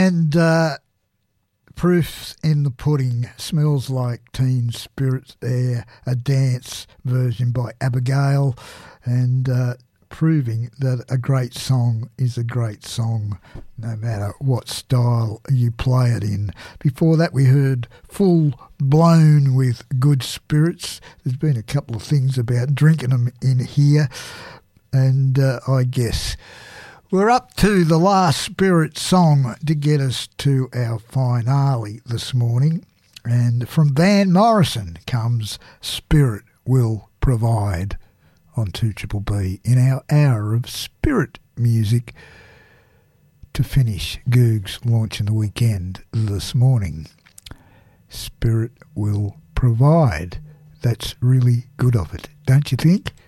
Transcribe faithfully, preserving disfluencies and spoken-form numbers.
And uh, proof's in the pudding. Smells Like Teen Spirit there, a dance version by Abigail, and uh, proving that a great song is a great song no matter what style you play it in. Before that we heard Full Blown with Good Spirits. There's been a couple of things about drinking them in here, and uh, I guess we're up to the last Spirit song to get us to our finale this morning. And from Van Morrison comes Spirit Will Provide on two Triple B in our hour of Spirit music to finish Goog's launch in the weekend this morning. Spirit Will Provide. That's really good of it, don't you think?